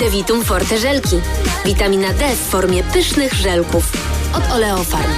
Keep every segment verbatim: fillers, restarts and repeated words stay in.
Devitum Forte żelki. Witamina D w formie pysznych żelków. Od Oleofarm.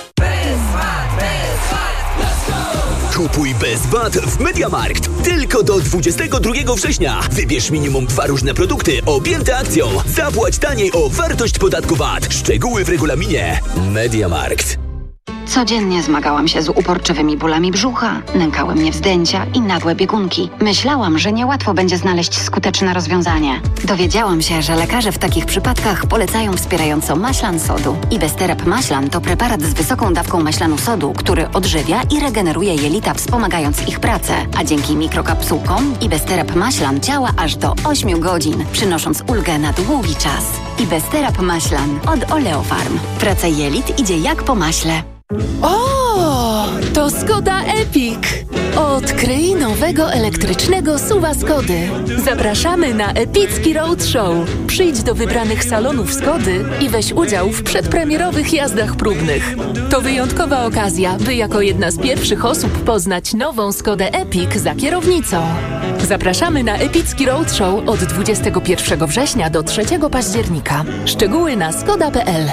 Kupuj bez V A T w MediaMarkt. Tylko do dwudziestego drugiego września. Wybierz minimum dwa różne produkty objęte akcją. Zapłać taniej o wartość podatku V A T. Szczegóły w regulaminie. MediaMarkt. Codziennie zmagałam się z uporczywymi bólami brzucha, nękały mnie wzdęcia i nagłe biegunki. Myślałam, że niełatwo będzie znaleźć skuteczne rozwiązanie. Dowiedziałam się, że lekarze w takich przypadkach polecają wspierająco maślan sodu. Ibesterap maślan to preparat z wysoką dawką maślanu sodu, który odżywia i regeneruje jelita, wspomagając ich pracę. A dzięki mikrokapsułkom Ibesterap maślan działa aż do ośmiu godzin, przynosząc ulgę na długi czas. Ibesterap maślan od Oleofarm. Praca jelit idzie jak po maśle. O, to Skoda Epic! Odkryj nowego elektrycznego SUV-a Skody. Zapraszamy na epicki roadshow. Przyjdź do wybranych salonów Skody i weź udział w przedpremierowych jazdach próbnych. To wyjątkowa okazja, by jako jedna z pierwszych osób poznać nową Skodę Epic za kierownicą. Zapraszamy na epicki roadshow od dwudziestego pierwszego września do trzeciego października. Szczegóły na skoda kropka p l.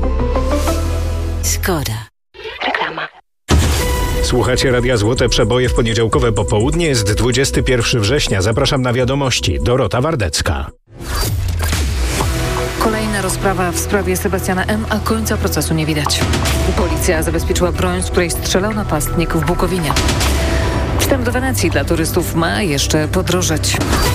Skoda. Reklama. Słuchacie Radia Złote Przeboje w poniedziałkowe popołudnie. Jest dwudziestego pierwszego września. Zapraszam na wiadomości. Dorota Wardecka. Kolejna rozprawa w sprawie Sebastiana M., a końca procesu nie widać. Policja zabezpieczyła broń, z której strzelał napastnik w Bukowinie. Wstęp do Wenecji dla turystów ma jeszcze podrożeć.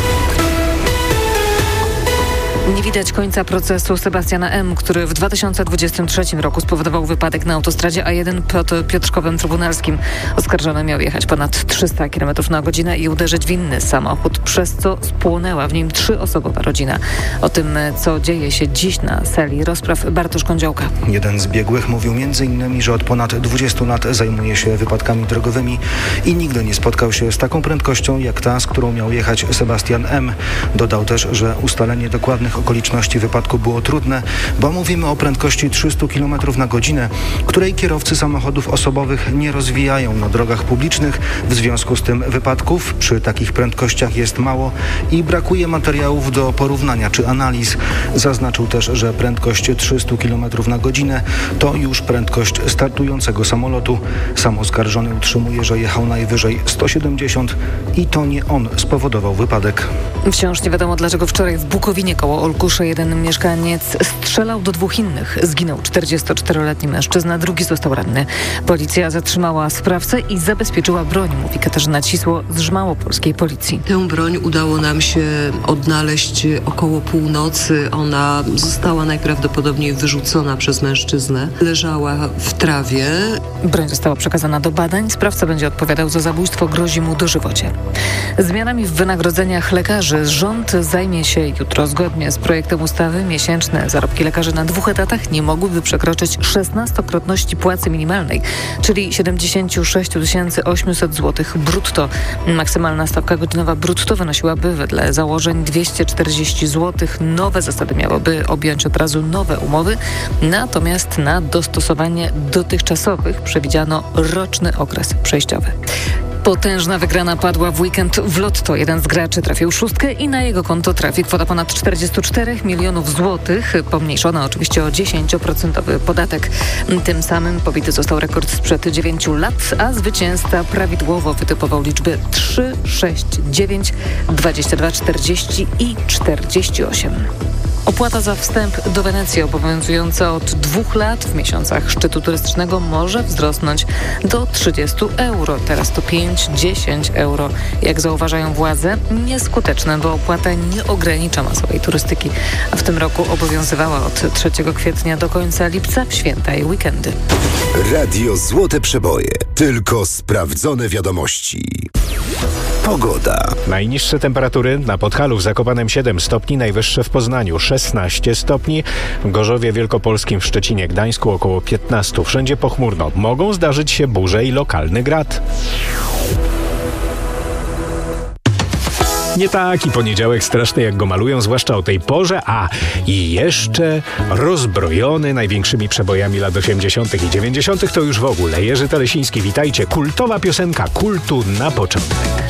Nie widać końca procesu Sebastiana M., który w dwa tysiące dwudziestym trzecim roku spowodował wypadek na autostradzie A jeden pod Piotrkowem Trybunalskim. Oskarżony miał jechać ponad trzysta kilometrów na godzinę i uderzyć w inny samochód, przez co spłonęła w nim trzyosobowa rodzina. O tym, co dzieje się dziś na sali rozpraw, Bartosz Kądziołka. Jeden z biegłych mówił między innymi, że od ponad dwudziestu lat zajmuje się wypadkami drogowymi i nigdy nie spotkał się z taką prędkością jak ta, z którą miał jechać Sebastian M. Dodał też, że ustalenie dokładnych okoliczności wypadku było trudne, bo mówimy o prędkości trzystu kilometrów na godzinę, której kierowcy samochodów osobowych nie rozwijają na drogach publicznych. W związku z tym wypadków przy takich prędkościach jest mało i brakuje materiałów do porównania czy analiz. Zaznaczył też, że prędkość trzysta kilometrów na godzinę to już prędkość startującego samolotu. Sam oskarżony utrzymuje, że jechał najwyżej sto siedemdziesiąt i to nie on spowodował wypadek. Wciąż nie wiadomo, dlaczego wczoraj w Bukowinie koło Olkusza jeden mieszkaniec strzelał do dwóch innych. Zginął czterdziestoczteroletni mężczyzna, drugi został ranny. Policja zatrzymała sprawcę i zabezpieczyła broń, mówi Katarzyna Cisło z Żmałopolskiej Policji. Tę broń udało nam się odnaleźć około północy. Ona została najprawdopodobniej wyrzucona przez mężczyznę. Leżała w trawie. Broń została przekazana do badań. Sprawca będzie odpowiadał za zabójstwo, grozi mu dożywocie. Zmianami w wynagrodzeniach lekarzy rząd zajmie się jutro. Zgodnie z projektem ustawy miesięczne zarobki lekarzy na dwóch etatach nie mogłyby przekroczyć szesnastokrotności płacy minimalnej, czyli siedemdziesiąt sześć tysięcy osiemset złotych brutto. Maksymalna stawka godzinowa brutto wynosiłaby wedle założeń dwieście czterdzieści złotych. Nowe zasady miałyby objąć od razu nowe umowy, natomiast na dostosowanie dotychczasowych przewidziano roczny okres przejściowy. Potężna wygrana padła w weekend w Lotto. Jeden z graczy trafił szóstkę i na jego konto trafi kwota ponad czterdzieści cztery milionów złotych, pomniejszona oczywiście o dziesięcioprocentowy podatek. Tym samym pobity został rekord sprzed dziewięciu lat, a zwycięzca prawidłowo wytypował liczby trzy, sześć, dziewięć, dwadzieścia dwa, czterdzieści i czterdzieści osiem. Opłata za wstęp do Wenecji obowiązująca od dwóch lat w miesiącach szczytu turystycznego może wzrosnąć do trzydziestu euro. Teraz to pięć do dziesięciu euro. Jak zauważają władze, nieskuteczne, bo opłata nie ogranicza masowej turystyki, a w tym roku obowiązywała od trzeciego kwietnia do końca lipca w święta i weekendy. Radio Złote Przeboje. Tylko sprawdzone wiadomości. Pogoda. Najniższe temperatury na Podhalu w Zakopanem siedem stopni, najwyższe w Poznaniu szesnaście stopni, w Gorzowie Wielkopolskim, w Szczecinie, Gdańsku około piętnaście. Wszędzie pochmurno. Mogą zdarzyć się burze i lokalny grad. Nie taki poniedziałek straszny, jak go malują, zwłaszcza o tej porze, a i jeszcze rozbrojony największymi przebojami lat osiemdziesiątych i dziewięćdziesiątych to już w ogóle. Jerzy Telesiński, witajcie. Kultowa piosenka kultu na początek.